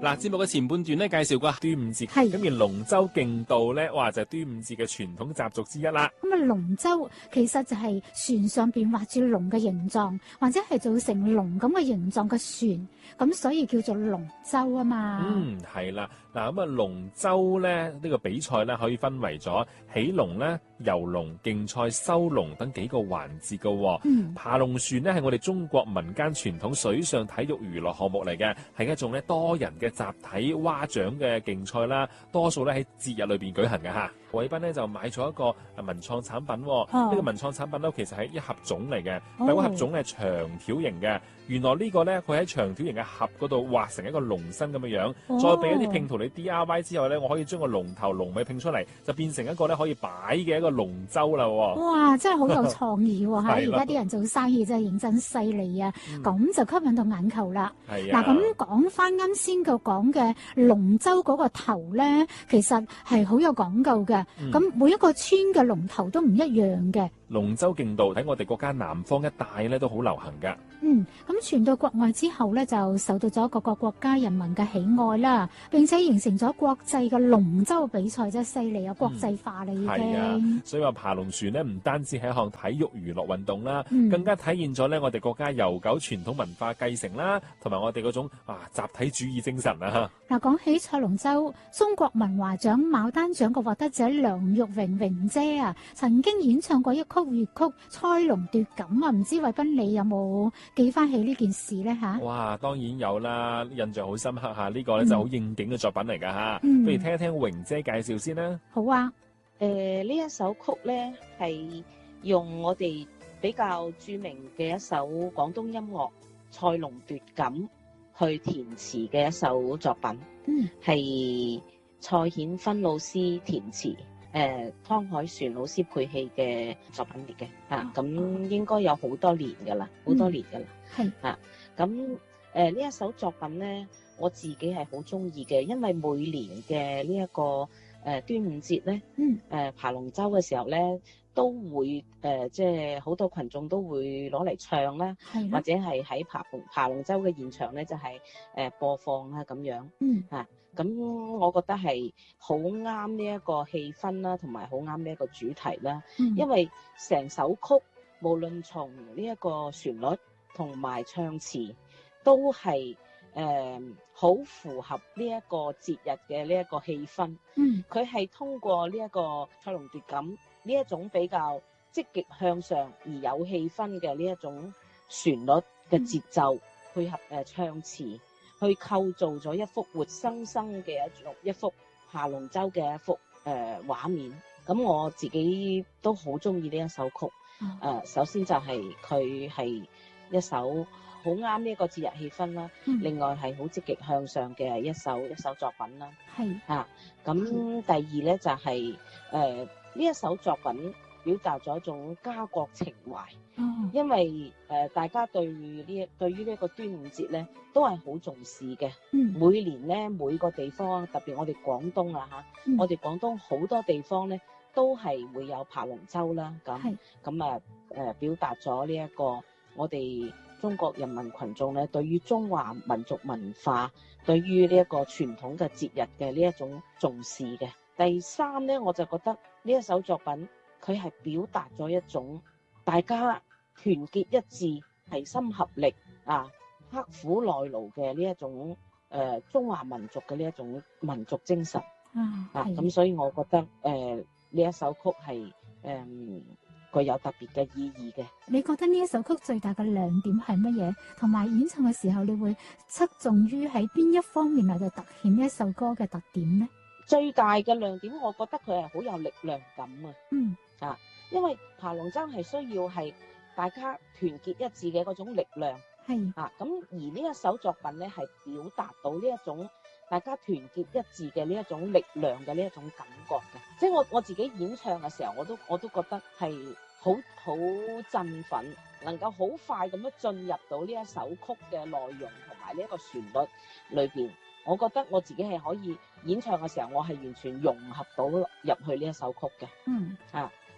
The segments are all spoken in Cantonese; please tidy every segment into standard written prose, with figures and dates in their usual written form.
嗱，節目嘅前半段咧介紹過端午節，咁而龍舟競渡咧，哇就係端午節嘅傳統習俗之一啦。 咁啊，龍舟其實就係船上邊畫住龍嘅形狀，或者係做成龍咁嘅形狀嘅船，咁所以叫做龍舟啊嘛。 係啦。嗱咁啊，龍舟咧呢個比賽咧可以分為咗起龍咧、遊龍、競賽、收龍等幾個環節嘅。爬龍船咧係我哋中國民間傳統水上體育娛樂項目嚟嘅，係一種咧多人嘅集體划槳嘅競賽啦，多數咧喺節日裏邊舉行嘅嚇。偉斌咧就買咗一個文創產品，呢個文創產品咧其實係一盒種嚟嘅，但係個盒種係長條形嘅。原來呢個咧佢喺長條形嘅盒嗰度畫成一個龍身咁嘅樣，再俾一啲拼圖你 DIY 之後咧，我可以將個龍頭龍尾拼出嚟，就變成一個咧可以擺嘅一個龍舟啦。 哇！真係好有創意喎嚇！而家啲人做生意真係認真犀利啊，咁就吸引到眼球啦。嗱，咁講翻啱先講嘅龍舟嗰個頭咧，其實係好有講究嘅。咁每一個村嘅龍頭都唔一樣嘅。 龍舟競渡喺我哋國家南方一帶咧都好流行㗎。 咁傳到國外之後咧，就受到咗各個國家人民嘅喜愛啦，並且形成咗國際嘅龍舟比賽，真係犀利啊！國際化啦已經。 所以話爬龍船咧，唔單止係一項體育娛樂運動啦，更加體現咗咧我哋國家悠久傳統文化繼承啦，同埋我哋嗰種集體主義精神啊！ 嗱，講起賽龍舟，中國文華獎牡丹獎嘅獲得者梁玉榮榮姐啊，曾經演唱過一曲粵曲《賽龍奪錦》啊，唔知偉斌你有冇記翻起呢件事咧嚇？ 哇，當然有啦，印象好深刻嚇，呢個咧就好應景嘅作品嚟㗎嚇。不如聽一聽榮姐介紹先啦。 好啊， 呢一首曲咧係用我哋比較著名嘅一首廣東音樂《賽龍奪錦》去填詞嘅一首作品，係蔡顯芬老師填詞，湯海璇老師配器嘅作品嚟嘅，咁應該有好多年噶啦，好多年噶啦，咁呢一首作品咧，我自己係好中意嘅，因為每年嘅呢一個端午節咧，爬龍舟嘅時候咧，都會即係好多群眾都會攞嚟唱啦，或者係喺爬龍舟嘅現場咧，就係播放啦咁樣，咁我覺得係好啱呢一個氣氛啦，同埋好啱呢一個主題啦，因為成首曲無論從呢一個旋律同埋唱詞都係好符合呢一個節日嘅呢一個氣氛。佢係通過呢一個賽龍奪錦呢一種比較積極向上而有氣氛嘅呢一種旋律嘅節奏，配合唱詞，去構造咗一幅活生生嘅一幅爬龍舟嘅一幅畫面。咁我自己都好中意呢一首曲。首先就係佢係一首好啱呢個節日氣氛啦，另外係好積極向上嘅一首作品啦。咁第二咧就係呢一首作品表達咗一種家國情懷，因為大家對於呢一個端午節咧都係好重視嘅。每年咧每個地方，特別我哋廣東啊嚇，我哋廣東好多地方咧都係會有爬龍舟啦。咁表達咗呢一個我哋中國人民群眾咧對於中華民族文化，對於呢一個傳統嘅節日嘅呢一種重視嘅。第三咧，我就覺得呢一首作品佢係表達咗一種大家團結一致、齊心合力刻苦耐勞嘅呢一種中華民族嘅呢一種民族精神。咁所以我覺得呢一首曲係具有特別嘅意義嘅。 你覺得呢一首曲最大嘅亮點係乜嘢？同埋演唱嘅時候，你會側重於喺邊一方面嚟到凸顯呢一首歌嘅特點呢？ 最大嘅亮點，我覺得佢係好有力量感啊！因為爬龍舟係需要係大家團結一致嘅嗰種力量，咁而呢一首作品咧係表達到呢一種大家團結一致嘅呢一種力量嘅呢一種感覺嘅。即係我自己演唱嘅時候，我都覺得係好振奮，能夠好快咁樣進入到呢一首曲嘅內容同埋呢一個旋律裏邊。我覺得我自己係可以演唱嘅時候，我係完全融合到入去呢一首曲嘅。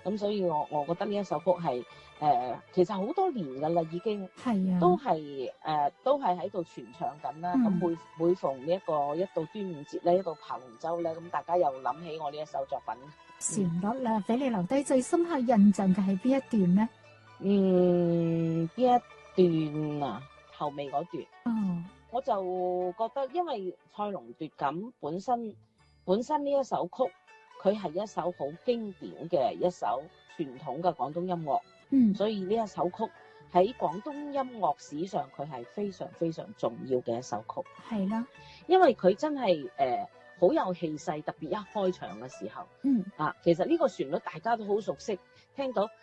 咁所以我覺得呢一首曲係其實好多年㗎啦，已經係啊， 都係喺度傳唱緊啦。咁每逢呢一到端午節咧，一到爬龍舟咧，咁大家又諗起我呢一首作品。 旋律啦，俾你留低最深刻印象嘅係邊一段咧？ 邊一段啊？後尾嗰段。 哦， 我就覺得，因為賽龍奪錦本身呢一首曲，佢係一首好經典嘅一首傳統嘅廣東音樂，所以呢一首曲喺廣東音樂史上，佢係非常非常重要嘅一首曲。 係啦， 因為佢真係好有氣勢，特別一開場嘅時候，其實呢個旋律大家都好熟悉，聽到